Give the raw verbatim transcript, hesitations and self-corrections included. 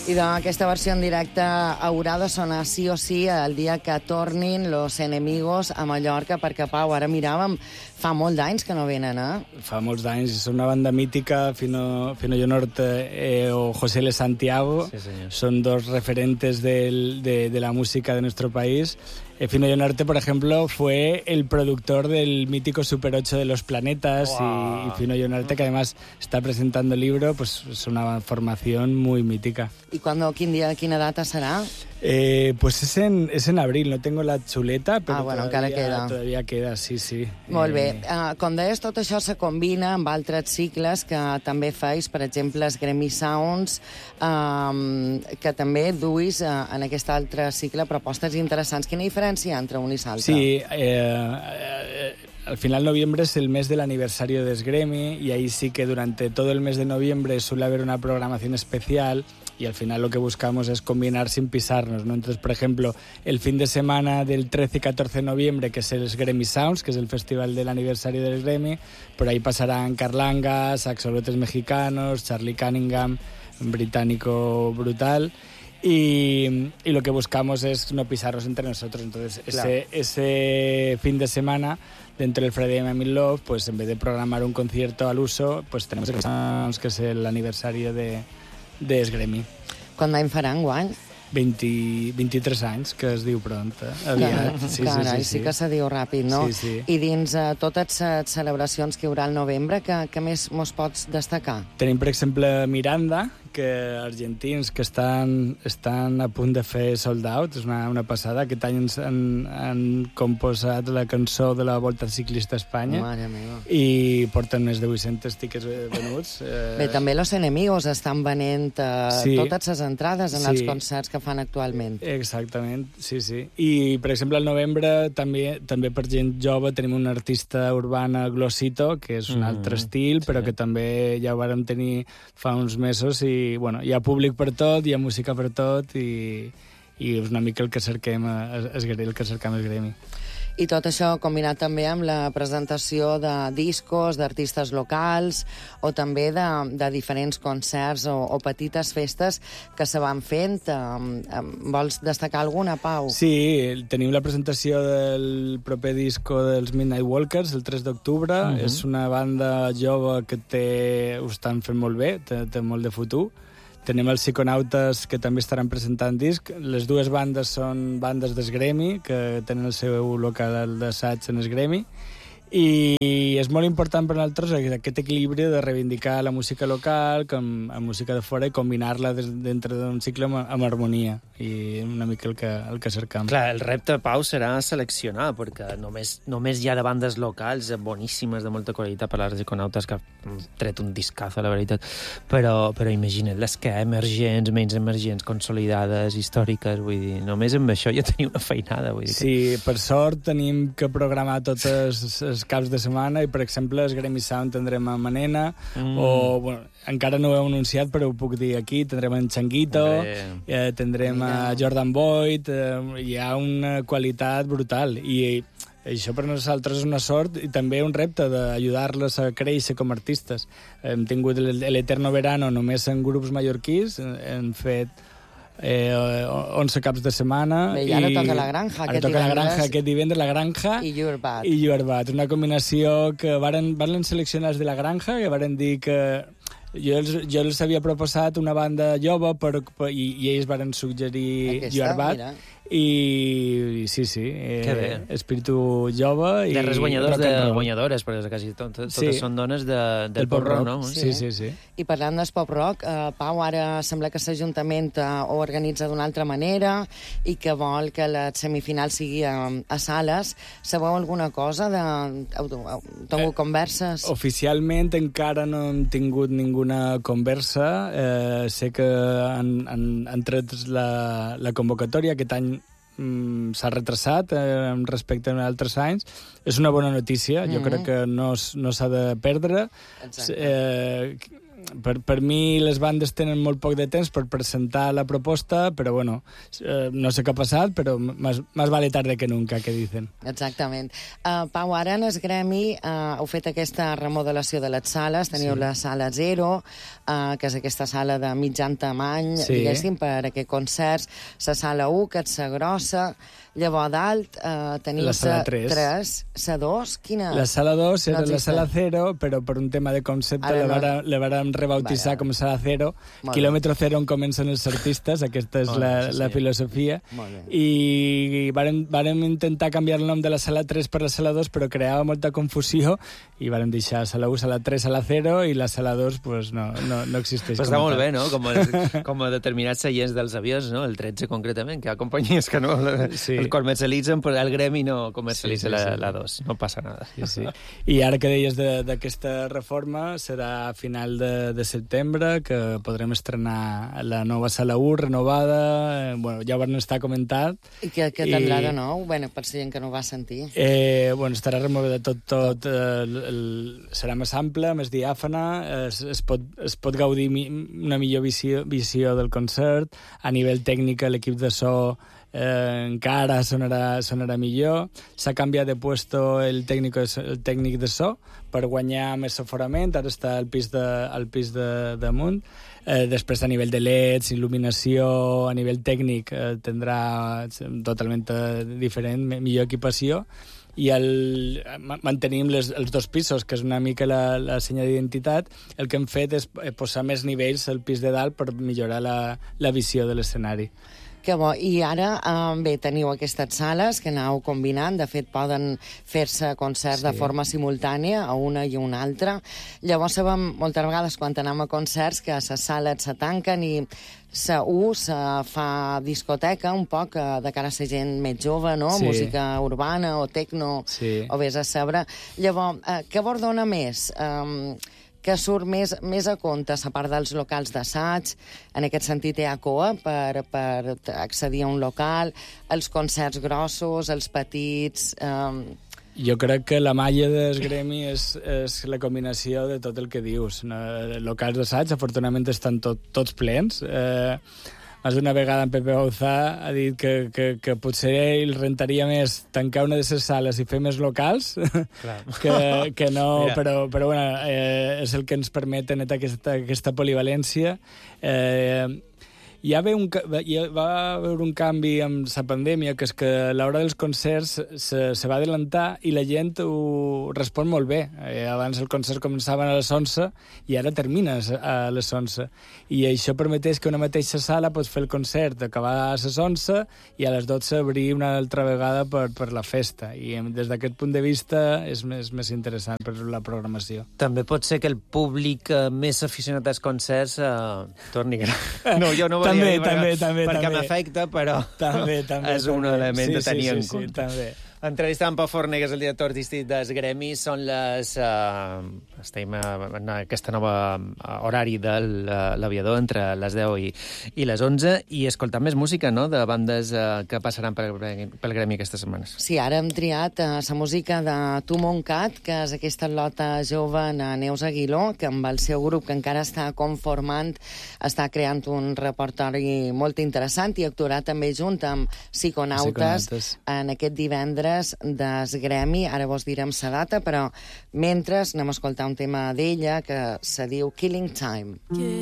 I d'aquesta versió en directe haurà de sonar sí o sí el dia que tornin Los Enemigos a Mallorca, perquè, Pau, ara miràvem, fa molt d'anys que no venen, eh? Fa molts d'anys, és una banda mítica, Fino, Fino Norte eh, o José L. Santiago, sí, son dos referentes del, de, de la música de nuestro país. Eh, Fino Norte, por ejemplo, fue el productor del mítico Super ocho de los Planetas. Wow. y, y Fino Norte, que además está presentando el libro, pues es una formación muy mítica. ¿Y cuándo, quin día, quina data serà? Eh, pues es en, es en abril, no tengo la chuleta, però ah, bueno, todavía, queda. todavía queda, sí, sí. Molt bé. Uh, com deies, tot això se combina amb altres cicles que també feis, per exemple, els Grammy Sounds, um, que també duis uh, en aquest altre cicle propostes interessants. Quina diferència hi ha entre un i l'altre? Sí, eh, eh, al final noviembre es el mes del aniversario de Grammy y ahí sí que durante todo el mes de noviembre suele haber una programación especial. Y al final lo que buscamos es combinar sin pisarnos, ¿no? Entonces, por ejemplo, el fin de semana del trece y catorce de noviembre, que es el Grammy Sounds, que es el festival del aniversario del Grammy, por ahí pasarán Carlangas, Axolotes Mexicanos, Charlie Cunningham, un británico brutal, y, y lo que buscamos es no pisarnos entre nosotros. Entonces, claro. ese, ese fin de semana, dentro del Friday I'm in Love, pues en vez de programar un concierto al uso, pues tenemos el Sounds, que es el aniversario de... de Grammy. Quant d'any faran, guany? vint, vint-i-tres anys, que es diu pront, eh? Aviat. Sí, Carai, sí, sí, sí que se diu ràpid, no? Sí, sí. I dins uh, totes les celebracions que hi haurà al novembre, que, que més mos pots destacar? Tenim, per exemple, Miranda, que argentins que estan, estan a punt de fer sold out, és una, una passada. Aquest any han, han composat la cançó de la Volta Ciclista a Espanya. Mare meva. I porten més de vuit-cents tickets venuts. Eh... Bé, també Los Enemigos estan venent uh, sí. totes les entrades en sí. els concerts que fan actualment. Exactament, sí, sí. I, per exemple, al novembre també també per gent jove tenim una artista urbana, Glossito, que és un mm, altre estil, sí. però que també ja ho vàrem tenir fa uns mesos i bueno, hi ha públic per tot, hi ha música per tot i, i és una mica el que cerquem és el que cerquem el Grammy. I tot això combinat també amb la presentació de discos, d'artistes locals o també de, de diferents concerts o, o petites festes que se van fent. Vols destacar alguna, Pau? Sí, tenim la presentació del proper disco dels Midnight Walkers el tres d'octubre. Uh-huh. És una banda jove que té, ho estan fent molt bé, té, té molt de futur. Tenim els Psiconautes, que també estaran presentant disc. Les dues bandes són bandes d'Esgremi, que tenen el seu local d'assaig en Esgremi. I és molt important per nosaltres aquest equilibri de reivindicar la música local com a música de fora i combinar-la dintre d'un cicle amb, amb harmonia, i una mica el que, el que cercam. Clar, el repte, Pau, serà seleccionar, perquè només, només hi ha de bandes locals boníssimes, de molta qualitat, per les Econautes, que han tret un discazo, la veritat, però, però imagina't les que emergents, menys emergents, consolidades, històriques, vull dir, només amb això ja teniu una feinada, vull dir. Sí, que... per sort tenim que programar totes els caps de setmana i, per exemple, el Grammy Sound tindrem a Manena mm. o, bueno, encara no ho heu anunciat, però ho puc dir aquí, tindrem en Changuito, eh, tindrem a Jordan Boyd, eh, hi ha una qualitat brutal i això per nosaltres és una sort i també un repte d'ajudar-les a créixer com a artistes. Hem tingut l'Eterno Verano només en grups mallorquins, hem fet Eh, onze caps de setmana. Bé, i ara i toca La Granja ara toca La Granja aquest divendres, La Granja i You're Bad. I You're Bad, una combinació que varen, varen seleccionar els de La Granja, que varen dir que jo els, jo els havia proposat una banda jove per, per, i, i ells varen suggerir aquesta, You're Bad. Mira. I, i sí, sí, eh, espíritu jove i de res guanyadors de guanyadores, perquè quasi tot, totes sí. són dones de, del, del pop rock, no? Sí, sí, sí. I parlant del pop rock, eh, Pau, ara sembla que l'Ajuntament ho organitza d'una altra manera i que vol que la semifinal sigui a, a sales. Sabeu alguna cosa? De, heu tingut eh, converses? Oficialment encara no hem tingut ninguna conversa. Eh, sé que han, han, han tret la, la convocatòria aquest any. Mm, s'ha retrasat eh, respecte a altres anys. És una bona notícia, mm-hmm. jo crec que no, no s'ha de perdre. Eh, per, per mi les bandes tenen molt poc de temps per presentar la proposta, però bueno, eh, no sé què ha passat, però más, más vale tarde que nunca, que dicen. Exactament. Uh, Pau, ara en el Gremi uh, heu fet aquesta remodelació de les sales, teniu sí. la sala Zero, uh, que és aquesta sala de mitjan tamany, sí. diguéssim, per a aquests concerts, la sala u, que és la grossa, llavors dalt uh, teniu la sala tres. tres, la dos, quina? La sala dos era no la sala cero, però per un tema de concepte la no. vàrem, la vàrem rebautitzar vale. com sala zero, Molt quilòmetre bé. zero on comencen els artistes, aquesta és la, sí, sí. la filosofia, i vàrem, vàrem intentar canviar el nom de la sala tres per la sala dos, però creava molta confusió, i vàrem deixar sala u, sala tres, sala zero, i la sala dos pues, no, no, no existeix. Però està molt bé, no? Com a, com a determinats seients dels avions, no? El tretze concretament, que hi ha companyies que no sí. el comercialitzen, però el Gremi no comercialitza sí, sí, sí. la, la dos. No passa nada. Sí, sí. I ara que deies d'aquesta reforma, serà a final de, de setembre, que podrem estrenar la nova sala u, renovada, eh, bueno, ja ho van estar comentat. I què, què tindrà I... de nou? Bueno, per si gent que no ho va sentir. Eh, bueno, estarà removida tot, tot, el, el, serà més ampla, més diàfana, es, es, pot, es pot gaudir mi, una millor visió, visió del concert, a nivell tècnic l'equip de so Eh, encara sonarà, sonarà millor. S'ha canviat de puesto el tècnic, el tècnic de so per guanyar més aforament, ara està al pis de, al pis de, damunt. Eh, després a nivell de leds, il·luminació, a nivell tècnic eh, tindrà totalment diferent, millor equipació, i el, mantenim les, els dos pisos, que és una mica la, la senya d'identitat. El que hem fet és posar més nivells al pis de dalt per millorar la, la visió de l'escenari. Que bo. I ara, eh, bé, teniu aquestes sales que aneu combinant. De fet, poden fer-se concerts sí. de forma simultània a una i a una altra. Llavors, sabem moltes vegades, quan anem a concerts, que les sales se tanquen i la U se fa discoteca un poc de cara a la gent més jove, no? Sí. Música urbana o tecno, sí. o vés a saber. Llavors, eh, què vos dona més? Eh, que surt més, més a compte, a part dels locals d'assaig, en aquest sentit hi ha coa per, per accedir a un local, els concerts grossos, els petits... Eh... Jo crec que la malla del Gremi és, és la combinació de tot el que dius. Locals d'assaig, afortunadament, estan tot, tots plens. Eh, més d'una vegada en Pepe Bauzá ha dit que, que, que potser ell rentaria més tancar una de les sales i fer més locals que, que no, Mira. però, però bueno, eh, és el que ens permet tenir aquesta, aquesta polivalència. Eh, hi, ha un, hi va haver un canvi amb la pandèmia, que és que a l'hora dels concerts se, se va adelantar i la gent ho respon molt bé. Eh, abans el concert començava a les onze i ara termina a les onze. I això permeteix que una mateixa sala pots fer el concert, acabar a les onze i a les dotze obrir una altra vegada per, per la festa. I des d'aquest punt de vista és més, més interessant per la programació. També pot ser que el públic més aficionat als concerts eh, torni gran. No, jo no també, dir, també, perquè, també, perquè també. m'afecta, però també, també, és un també. element sí, a tenir sí, en sí, compte. Sí, també. Entrevistant Pau Forné, que és el director artístic dels Gremi, són les... Uh, estem en aquesta nova horari de l'Aviador, entre les deu i, i les onze, i escoltant més música, no?, de bandes uh, que passaran pel, pel Gremi aquestes setmanes. Sí, ara hem triat uh, la música de Tu Montcat, que és aquesta lota jove na Neus Aguiló, que amb el seu grup, que encara està conformant, està creant un repertori molt interessant i actuarà també junt amb Psiconautes, Psiconautes. en aquest divendres des Gremi. Ara vos direm la data, però mentre anem a escoltar un tema d'ella que se diu Killing Time.